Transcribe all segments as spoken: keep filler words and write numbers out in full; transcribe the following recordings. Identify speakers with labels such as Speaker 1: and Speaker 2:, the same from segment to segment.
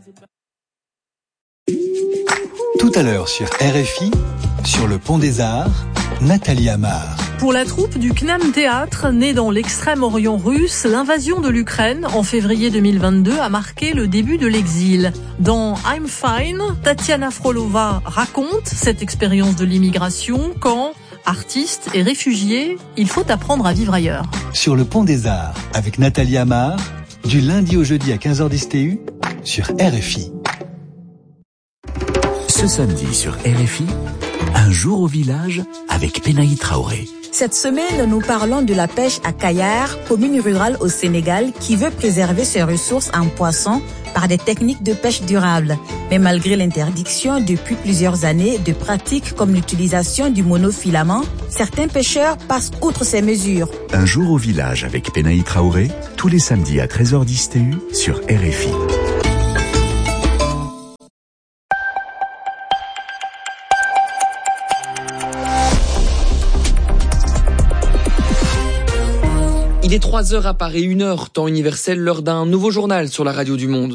Speaker 1: Tout à l'heure sur R F I, sur le Pont des Arts, Nathalie Amar.
Speaker 2: Pour la troupe du C N A M Théâtre, née dans l'extrême-orient russe, l'invasion de l'Ukraine en février deux mille vingt-deux a marqué le début de l'exil. Dans I'm Fine, Tatiana Frolova raconte cette expérience de l'immigration quand, artiste et réfugié, il faut apprendre à vivre ailleurs.
Speaker 1: Sur le Pont des Arts, avec Nathalie Amar, du lundi au jeudi à quinze heures dix T U, sur R F I.
Speaker 3: Ce samedi sur R F I, un jour au village avec Penaï Traoré.
Speaker 4: Cette semaine, nous parlons de la pêche à Kayar, commune rurale au Sénégal, qui veut préserver ses ressources en poissons par des techniques de pêche durables. Mais malgré l'interdiction depuis plusieurs années de pratiques comme l'utilisation du monofilament, certains pêcheurs passent outre ces mesures.
Speaker 3: Un jour au village avec Penaï Traoré, tous les samedis à treize heures dix T U sur R F I.
Speaker 5: Il est trois heures à Paris, une heure, temps universel, l'heure d'un nouveau journal sur la radio du Monde.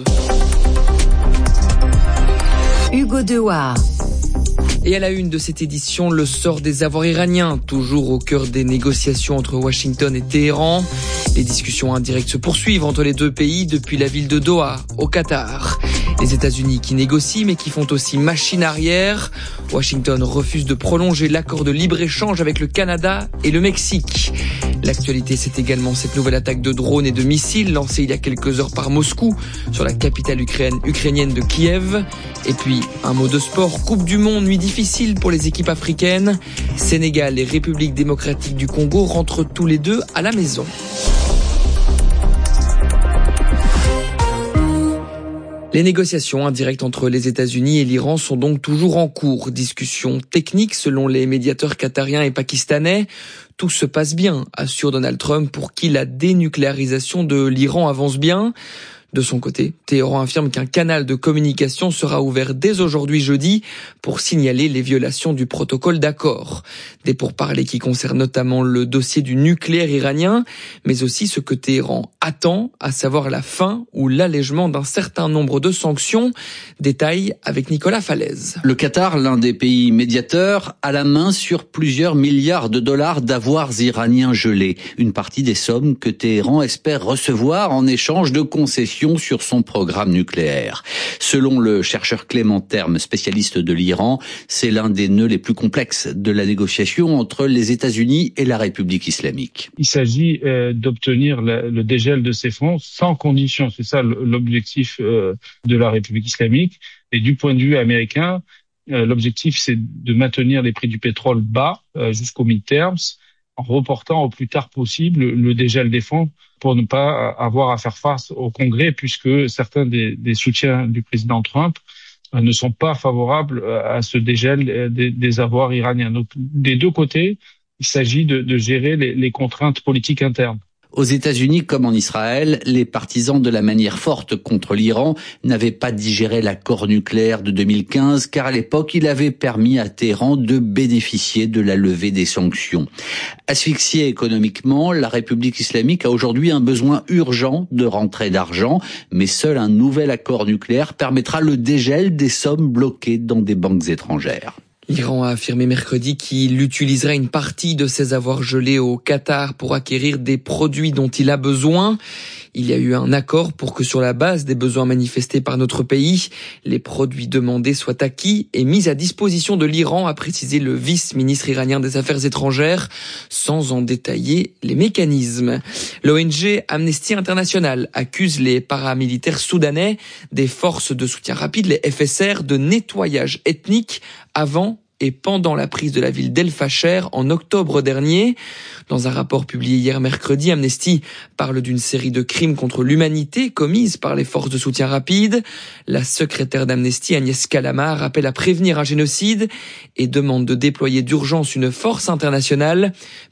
Speaker 4: Hugo Dewar.
Speaker 5: Et à la une de cette édition, le sort des avoirs iraniens, toujours au cœur des négociations entre Washington et Téhéran. Les discussions indirectes se poursuivent entre les deux pays depuis la ville de Doha, au Qatar. Les États-Unis qui négocient mais qui font aussi machine arrière. Washington refuse de prolonger l'accord de libre-échange avec le Canada et le Mexique. L'actualité, c'est également cette nouvelle attaque de drones et de missiles lancée il y a quelques heures par Moscou sur la capitale ukrainienne, ukrainienne de Kiev. Et puis, un mot de sport, Coupe du Monde, nuit difficile pour les équipes africaines. Sénégal et République démocratique du Congo rentrent tous les deux à la maison. Les négociations indirectes entre les États-Unis et l'Iran sont donc toujours en cours. Discussions techniques selon les médiateurs qatariens et pakistanais. Tout se passe bien, assure Donald Trump, pour qui la dénucléarisation de l'Iran avance bien. De son côté, Téhéran affirme qu'un canal de communication sera ouvert dès aujourd'hui jeudi pour signaler les violations du protocole d'accord. Des pourparlers qui concernent notamment le dossier du nucléaire iranien, mais aussi ce que Téhéran attend, à savoir la fin ou l'allègement d'un certain nombre de sanctions. Détail avec Nicolas Falaise.
Speaker 6: Le Qatar, l'un des pays médiateurs, a la main sur plusieurs milliards de dollars d'avoirs iraniens gelés. Une partie des sommes que Téhéran espère recevoir en échange de concessions sur son programme nucléaire. Selon le chercheur Clément Terme, spécialiste de l'Iran, c'est l'un des nœuds les plus complexes de la négociation entre les États-Unis et la République islamique.
Speaker 7: Il s'agit euh, d'obtenir le, le dégel de ces fonds sans condition. C'est ça l'objectif euh, de la République islamique. Et du point de vue américain, euh, l'objectif c'est de maintenir les prix du pétrole bas euh, jusqu'au mid-terms, en reportant au plus tard possible le dégel des fonds pour ne pas avoir à faire face au Congrès, puisque certains des, des soutiens du président Trump ne sont pas favorables à ce dégel des, des avoirs iraniens. Donc, des deux côtés, il s'agit de, de gérer les, les contraintes politiques internes.
Speaker 6: Aux États-Unis comme en Israël, les partisans de la manière forte contre l'Iran n'avaient pas digéré l'accord nucléaire de deux mille quinze, car à l'époque, il avait permis à Téhéran de bénéficier de la levée des sanctions. Asphyxiée économiquement, la République islamique a aujourd'hui un besoin urgent de rentrée d'argent, mais seul un nouvel accord nucléaire permettra le dégel des sommes bloquées dans des banques étrangères.
Speaker 5: L'Iran a affirmé mercredi qu'il utiliserait une partie de ses avoirs gelés au Qatar pour acquérir des produits dont il a besoin. Il y a eu un accord pour que sur la base des besoins manifestés par notre pays, les produits demandés soient acquis et mis à disposition de l'Iran, a précisé le vice-ministre iranien des Affaires étrangères, sans en détailler les mécanismes. L'O N G Amnesty International accuse les paramilitaires soudanais des forces de soutien rapide, les F S R, de nettoyage ethnique avant et pendant la prise de la ville d'El Fasher en octobre dernier. Dans un rapport publié hier mercredi, Amnesty parle d'une série de crimes contre l'humanité commises par les forces de soutien rapide. La secrétaire d'Amnesty, Agnès Calama, rappelle à prévenir un génocide et demande de déployer d'urgence une force internationale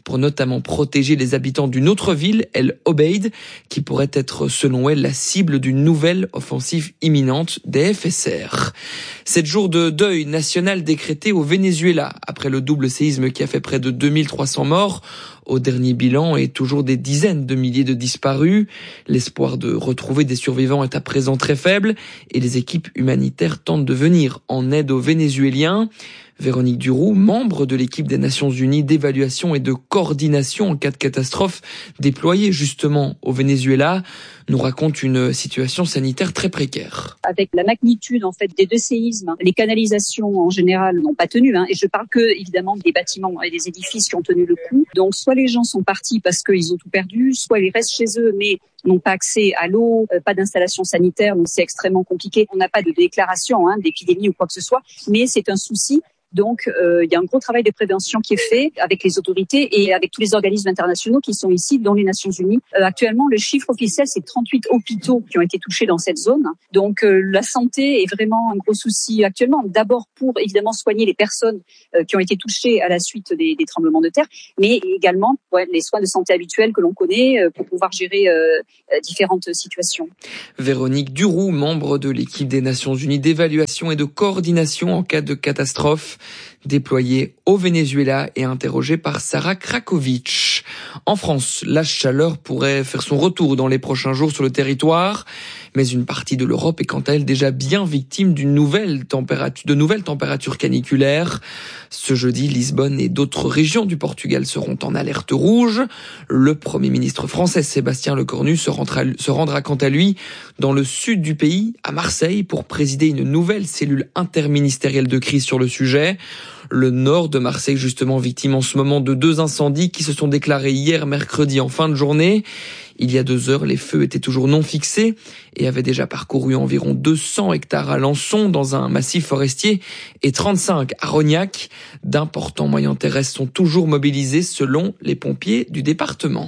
Speaker 5: pour notamment protéger les habitants d'une autre ville, El Obeid, qui pourrait être selon elle la cible d'une nouvelle offensive imminente des F S R. Sept jours de deuil national décrété au Venezuela après le double séisme qui a fait près de deux mille trois cents morts. Au dernier bilan, et toujours des dizaines de milliers de disparus. L'espoir de retrouver des survivants est à présent très faible et les équipes humanitaires tentent de venir en aide aux Vénézuéliens. Véronique Duroux, membre de l'équipe des Nations Unies d'évaluation et de coordination en cas de catastrophe déployée justement au Venezuela, nous raconte une situation sanitaire très précaire.
Speaker 8: Avec la magnitude en fait des deux séismes, les canalisations en général n'ont pas tenu, hein, et je parle que évidemment des bâtiments et des édifices qui ont tenu le coup. Donc soit les gens sont partis parce qu'ils ont tout perdu, soit ils restent chez eux mais n'ont pas accès à l'eau, euh, pas d'installation sanitaire, donc c'est extrêmement compliqué. On n'a pas de déclaration hein, d'épidémie ou quoi que ce soit, mais c'est un souci. Donc, euh, il y a un gros travail de prévention qui est fait avec les autorités et avec tous les organismes internationaux qui sont ici, dont les Nations Unies. Euh, actuellement, le chiffre officiel, c'est trente-huit hôpitaux qui ont été touchés dans cette zone. Donc, euh, la santé est vraiment un gros souci actuellement. D'abord pour, évidemment, soigner les personnes euh, qui ont été touchées à la suite des, des tremblements de terre, mais également ouais, les soins de santé habituels que l'on connaît euh, pour pouvoir gérer euh, différentes situations.
Speaker 5: Véronique Duroux, membre de l'équipe des Nations Unies d'évaluation et de coordination en cas de catastrophe, déployée au Venezuela et interrogée par Sarah Krakovic. En France, la chaleur pourrait faire son retour dans les prochains jours sur le territoire, mais une partie de l'Europe est quant à elle déjà bien victime d'une nouvelle température, de nouvelles températures caniculaires. Ce jeudi, Lisbonne et d'autres régions du Portugal seront en alerte rouge. Le Premier ministre français Sébastien Lecornu se rendra, se rendra quant à lui dans le sud du pays, à Marseille, pour présider une nouvelle cellule interministérielle de crise sur le sujet. Le nord de Marseille, justement victime en ce moment de deux incendies qui se sont déclarés hier mercredi en fin de journée. Il y a deux heures, les feux étaient toujours non fixés et avaient déjà parcouru environ deux cents hectares à Lançon dans un massif forestier et trente-cinq à Rognac. D'importants moyens terrestres sont toujours mobilisés selon les pompiers du département.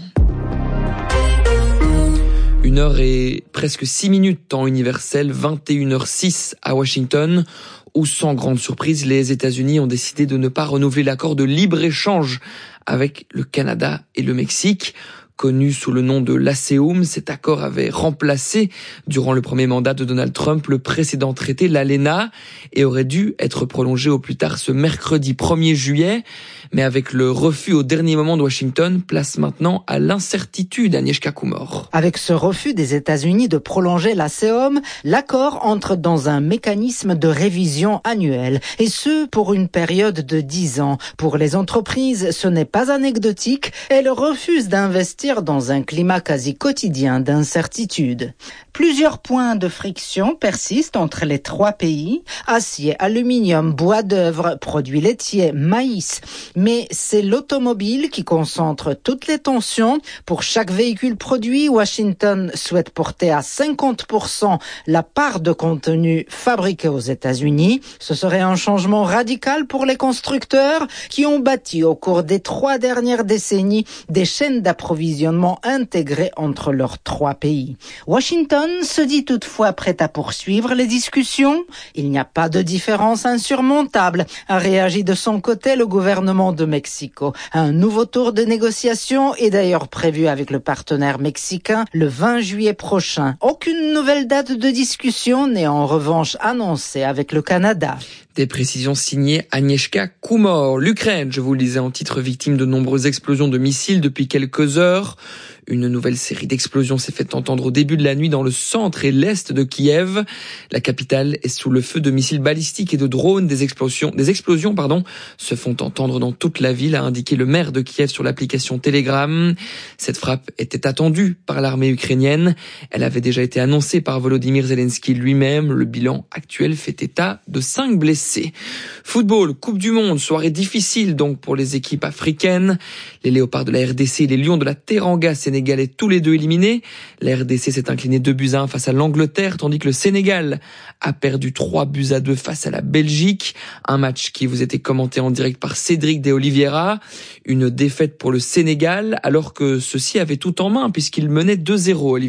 Speaker 5: Une heure et presque six minutes temps universel, vingt et une heures six à Washington, où sans grande surprise, les États-Unis ont décidé de ne pas renouveler l'accord de libre-échange avec le Canada et le Mexique. Connu sous le nom de l'ASEUM, cet accord avait remplacé, durant le premier mandat de Donald Trump, le précédent traité, l'ALENA, et aurait dû être prolongé au plus tard ce mercredi premier juillet. Mais avec le refus au dernier moment de Washington, place maintenant à l'incertitude, Agnieszka Kumor.
Speaker 9: Avec ce refus des États-Unis de prolonger l'ASEUM, l'accord entre dans un mécanisme de révision annuelle, et ce pour une période de dix ans. Pour les entreprises, ce n'est pas anecdotique, elles refusent d'investir dans un climat quasi quotidien d'incertitude. Plusieurs points de friction persistent entre les trois pays, acier, aluminium, bois d'œuvre, produits laitiers, maïs. Mais c'est l'automobile qui concentre toutes les tensions. Pour chaque véhicule produit, Washington souhaite porter à cinquante pour cent la part de contenu fabriqué aux États-Unis. Ce serait un changement radical pour les constructeurs qui ont bâti au cours des trois dernières décennies des chaînes d'approvisionnement intégrées entre leurs trois pays. Washington se dit toutefois prêt à poursuivre les discussions. Il n'y a pas de différence insurmontable, a réagi de son côté le gouvernement de Mexico. Un nouveau tour de négociation est d'ailleurs prévu avec le partenaire mexicain le vingt juillet prochain. Aucune nouvelle date de discussion n'est en revanche annoncée avec le Canada.
Speaker 5: Des précisions signées Agnieszka Kumor. L'Ukraine, je vous le disais en titre, victime de nombreuses explosions de missiles depuis quelques heures. Une nouvelle série d'explosions s'est fait entendre au début de la nuit dans le centre et l'est de Kiev. La capitale est sous le feu de missiles balistiques et de drones. Des explosions, des explosions, pardon, se font entendre dans toute la ville, a indiqué le maire de Kiev sur l'application Telegram. Cette frappe était attendue par l'armée ukrainienne. Elle avait déjà été annoncée par Volodymyr Zelensky lui-même. Le bilan actuel fait état de cinq blessés. Football, Coupe du Monde, soirée difficile donc pour les équipes africaines. Les Léopards de la R D C et les Lions de la Teranga sénégalais tous les deux éliminés. La R D C s'est incliné deux buts à un face à l'Angleterre, tandis que le Sénégal a perdu trois buts à deux face à la Belgique. Un match qui vous était commenté en direct par Cédric de Oliveira. Une défaite pour le Sénégal, alors que ceux-ci avaient tout en main puisqu'ils menaient deux zéro, Olivier.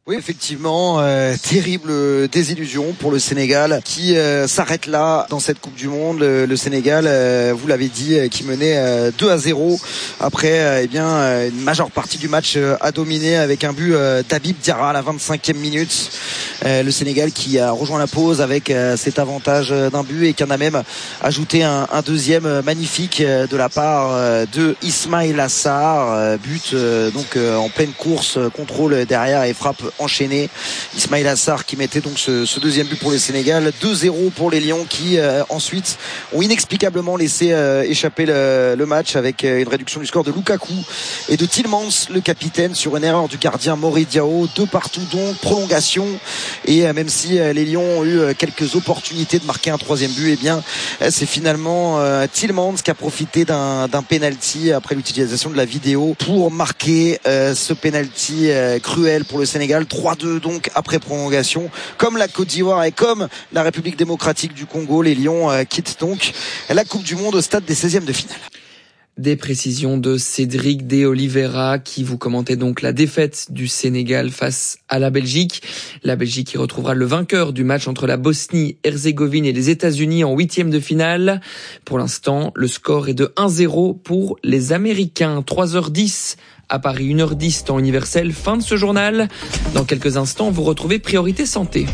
Speaker 10: Oui, effectivement, euh, terrible désillusion pour le Sénégal qui euh, s'arrête là dans cette Coupe du Monde. Le, le Sénégal, euh, vous l'avez dit, euh, qui menait euh, deux à zéro après euh, eh bien euh, une majeure partie du match euh, a dominé avec un but euh, d'Habib Diarra à la vingt-cinquième minute. Euh, le Sénégal qui a rejoint la pause avec euh, cet avantage d'un but et qui en a même ajouté un, un deuxième magnifique euh, de la part euh, de Ismaïla Sarr. Euh, but euh, donc euh, en pleine course, euh, contrôle derrière et frappe enchaîné. Ismaïla Sarr qui mettait donc ce, ce deuxième but pour le Sénégal. deux zéro pour les Lions qui euh, ensuite ont inexplicablement laissé euh, échapper le, le match avec euh, une réduction du score de Lukaku et de Tielemans, le capitaine, sur une erreur du gardien Mory Diao. Deux partout donc, prolongation. Et euh, même si euh, les Lions ont eu euh, quelques opportunités de marquer un troisième but, eh bien euh, c'est finalement euh, Tielemans qui a profité d'un, d'un penalty après l'utilisation de la vidéo pour marquer euh, ce penalty euh, cruel pour le Sénégal. trois deux donc après prolongation. Comme la Côte d'Ivoire et comme la République démocratique du Congo, les Lions euh, quittent donc la Coupe du Monde au stade des seizièmes de finale.
Speaker 5: Des précisions de Cédric de Oliveira qui vous commentait donc la défaite du Sénégal face à la Belgique. La Belgique qui retrouvera le vainqueur du match entre la Bosnie-Herzégovine et les États-Unis en huitième de finale. Pour l'instant, le score est de un zéro pour les Américains. trois heures dix à Paris, une heure dix temps universel. Fin de ce journal. Dans quelques instants, vous retrouvez Priorité Santé.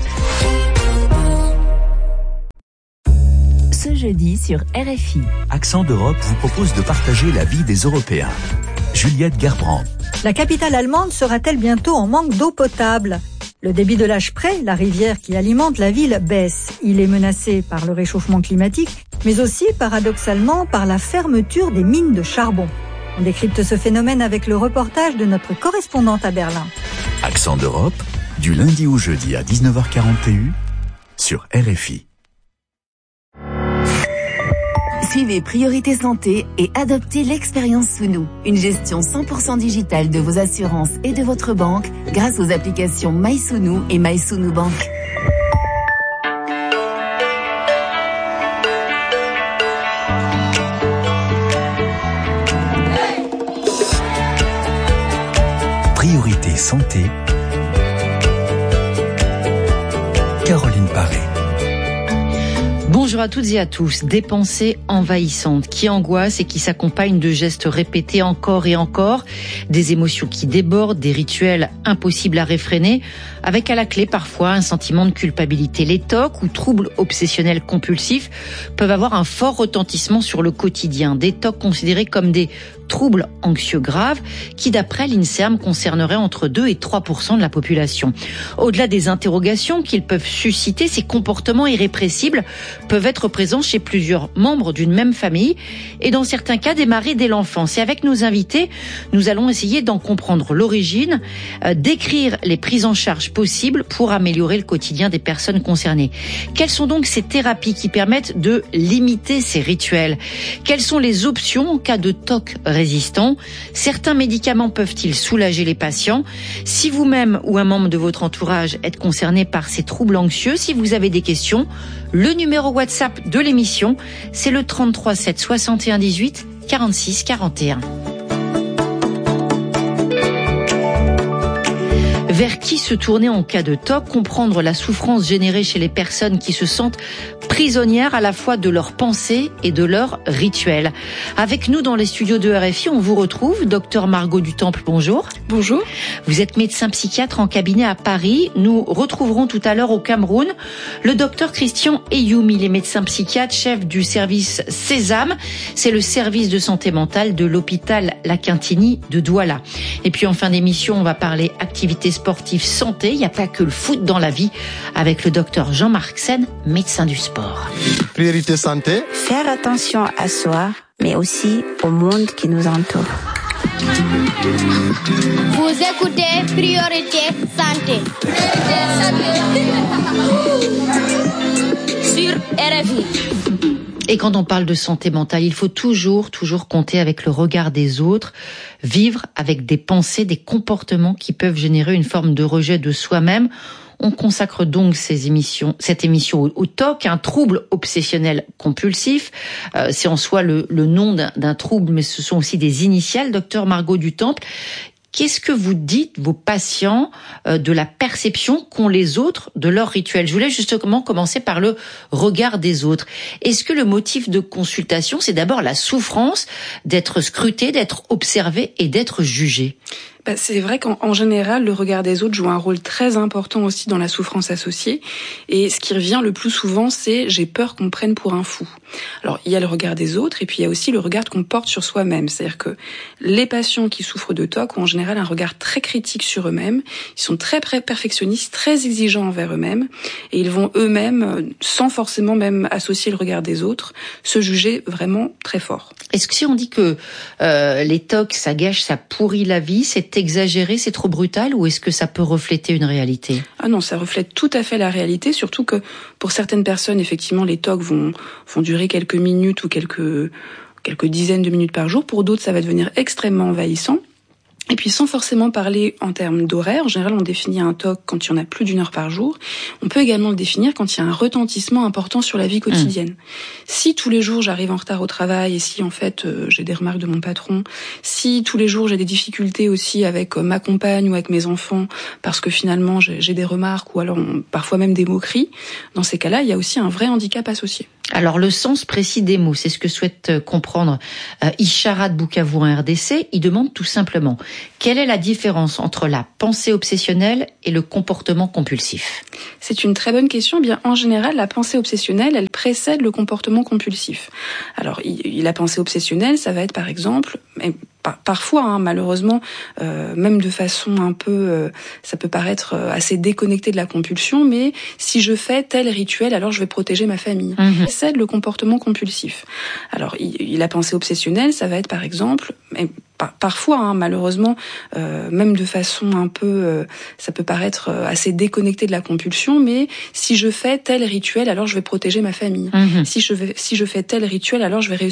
Speaker 11: Ce jeudi sur R F I.
Speaker 3: Accent d'Europe vous propose de partager la vie des Européens. Juliette Gerbrand.
Speaker 12: La capitale allemande sera-t-elle bientôt en manque d'eau potable ? Le débit de l'Aspre, la rivière qui alimente la ville, baisse. Il est menacé par le réchauffement climatique, mais aussi, paradoxalement, par la fermeture des mines de charbon. On décrypte ce phénomène avec le reportage de notre correspondante à Berlin.
Speaker 3: Accent d'Europe, du lundi au jeudi à dix-neuf heures quarante sur R F I.
Speaker 11: Suivez Priorité Santé et adoptez l'expérience Sounou, une gestion cent pour cent digitale de vos assurances et de votre banque grâce aux applications MySounou et MySounou Bank.
Speaker 1: Priorité Santé, Caroline Paré.
Speaker 13: Bonjour à toutes et à tous. Des pensées envahissantes qui angoissent et qui s'accompagnent de gestes répétés encore et encore, des émotions qui débordent, des rituels impossibles à réfréner, avec à la clé parfois un sentiment de culpabilité. Les T O C ou troubles obsessionnels compulsifs peuvent avoir un fort retentissement sur le quotidien. Des T O C considérés comme des troubles anxieux graves qui, d'après l'INSERM, concerneraient entre deux et trois pour cent de la population. Au-delà des interrogations qu'ils peuvent susciter, ces comportements irrépressibles peuvent être présents chez plusieurs membres d'une même famille et dans certains cas démarrer dès l'enfance. Et avec nos invités, nous allons essayer d'en comprendre l'origine, euh, d'écrire les prises en charge possibles pour améliorer le quotidien des personnes concernées. Quelles sont donc ces thérapies qui permettent de limiter ces rituels ? Quelles sont les options en cas de T O C résistant ? Certains médicaments peuvent-ils soulager les patients ? Si vous-même ou un membre de votre entourage êtes concerné par ces troubles anxieux, si vous avez des questions, le numéro WhatsApp de l'émission, c'est le trente-trois sept soixante et un dix-huit quarante-six quarante et un. Vers qui se tourner en cas de T O C ? Comprendre la souffrance générée chez les personnes qui se sentent prisonnières à la fois de leurs pensées et de leurs rituels. Avec nous dans les studios de R F I, on vous retrouve, docteur Margot Dutemple, bonjour.
Speaker 14: Bonjour.
Speaker 13: Vous êtes médecin psychiatre en cabinet à Paris. Nous retrouverons tout à l'heure au Cameroun le docteur Christian Eyoumi, il est médecin psychiatre, chef du service Sésame. C'est le service de santé mentale de l'hôpital La Quintini de Douala. Et puis en fin d'émission, on va parler activité sportive santé. Il n'y a pas que le foot dans la vie avec le docteur Jean-Marc Sen, médecin du sport.
Speaker 14: Priorité santé.
Speaker 15: Faire attention à soi, mais aussi au monde qui nous entoure.
Speaker 16: Vous écoutez Priorité santé. Priorité santé. Sur R F I.
Speaker 13: Et quand on parle de santé mentale, il faut toujours, toujours compter avec le regard des autres, vivre avec des pensées, des comportements qui peuvent générer une forme de rejet de soi-même. On consacre donc ces émissions, cette émission au, au T O C, un trouble obsessionnel compulsif. Euh, c'est en soi le, le nom d'un, d'un trouble, mais ce sont aussi des initiales. Docteur Margot Dutemple, Qu'est-ce que vous dites, vos patients, euh, de la perception qu'ont les autres de leur rituel? Je voulais justement commencer par le regard des autres. Est-ce que le motif de consultation, c'est d'abord la souffrance d'être scruté, d'être observé et d'être jugé?
Speaker 17: Bah, c'est vrai qu'en en général, le regard des autres joue un rôle très important aussi dans la souffrance associée. Et ce qui revient le plus souvent, c'est « j'ai peur qu'on me prenne pour un fou ». Alors, il y a le regard des autres et puis il y a aussi le regard qu'on porte sur soi-même. C'est-à-dire que les patients qui souffrent de T O C ont en général un regard très critique sur eux-mêmes. Ils sont très perfectionnistes, très exigeants envers eux-mêmes. Et ils vont eux-mêmes, sans forcément même associer le regard des autres, se juger vraiment très fort.
Speaker 13: Est-ce que si on dit que euh, les T O C, ça gâche, ça pourrit la vie, c'est exagéré, c'est trop brutal, ou est-ce que ça peut refléter une réalité?
Speaker 17: Ah non, ça reflète tout à fait la réalité, surtout que pour certaines personnes, effectivement, les T O C vont, vont durer quelques minutes ou quelques, quelques dizaines de minutes par jour. Pour d'autres, ça va devenir extrêmement envahissant. Et puis sans forcément parler en termes d'horaire, en général on définit un T O C quand il y en a plus d'une heure par jour. On peut également le définir quand il y a un retentissement important sur la vie quotidienne. Mmh. Si tous les jours j'arrive en retard au travail et si en fait euh, j'ai des remarques de mon patron, si tous les jours j'ai des difficultés aussi avec euh, ma compagne ou avec mes enfants parce que finalement j'ai, j'ai des remarques ou alors on, parfois même des moqueries, dans ces cas-là il y a aussi un vrai handicap associé.
Speaker 13: Alors le sens précis des mots, c'est ce que souhaite comprendre euh, Ishara de Bukavu en R D C. Il demande tout simplement quelle est la différence entre la pensée obsessionnelle et le comportement compulsif?
Speaker 17: C'est une très bonne question. Eh bien, en général, la pensée obsessionnelle, elle précède le comportement compulsif. Alors, il, la pensée obsessionnelle, ça va être par exemple, mais parfois, hein, malheureusement, euh, même de façon un peu, euh, ça peut paraître assez déconnecté de la compulsion, mais si je fais tel rituel, alors je vais protéger ma famille. Mmh. C'est le comportement compulsif. Alors, il, la pensée obsessionnelle, ça va être par exemple, mais parfois, hein, malheureusement, euh, même de façon un peu, euh, ça peut paraître assez déconnecté de la compulsion, mais si je fais tel rituel, alors je vais protéger ma famille. Mmh. Si je vais, si je fais tel rituel, alors je vais réussir